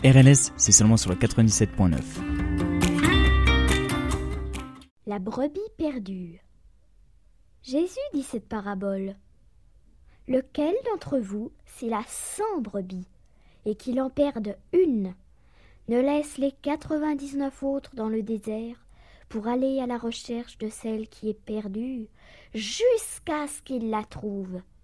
RLS, c'est seulement sur le 97.9. La brebis perdue. Jésus dit cette parabole. Lequel d'entre vous, s'il a 100 brebis, et qu'il en perde une, ne laisse les 99 autres dans le désert pour aller à la recherche de celle qui est perdue, jusqu'à ce qu'il la trouve?